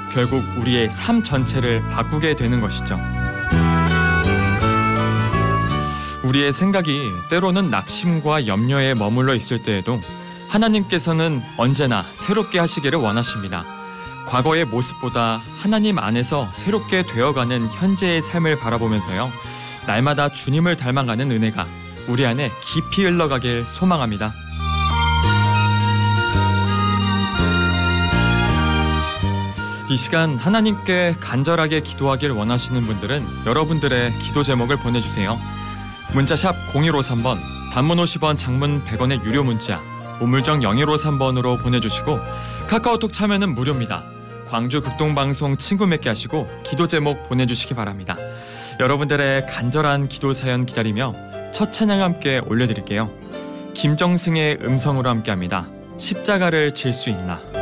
결국 우리의 삶 전체를 바꾸게 되는 것이죠. 우리의 생각이 때로는 낙심과 염려에 머물러 있을 때에도 하나님께서는 언제나 새롭게 하시기를 원하십니다. 과거의 모습보다 하나님 안에서 새롭게 되어가는 현재의 삶을 바라보면서요, 날마다 주님을 닮아가는 은혜가 우리 안에 깊이 흘러가길 소망합니다. 이 시간 하나님께 간절하게 기도하길 원하시는 분들은 여러분들의 기도 제목을 보내주세요. 문자샵 0153번, 단문 50원, 장문 100원의 유료 문자, 우물정 0153번으로 보내주시고 카카오톡 참여는 무료입니다. 광주 극동방송 친구 맺게 하시고 기도 제목 보내주시기 바랍니다. 여러분들의 간절한 기도 사연 기다리며 첫 찬양 함께 올려드릴게요. 김정승의 음성으로 함께합니다. 십자가를 질 수 있나.